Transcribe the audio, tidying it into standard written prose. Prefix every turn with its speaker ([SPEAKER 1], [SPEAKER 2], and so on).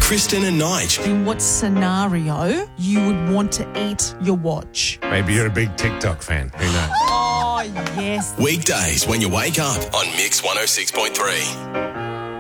[SPEAKER 1] Kristen and Nige.
[SPEAKER 2] In what scenario you would want to eat your watch?
[SPEAKER 3] Maybe you're a big TikTok fan. Who knows?
[SPEAKER 2] Oh, yes.
[SPEAKER 1] Weekdays when you wake up on Mix 106.3.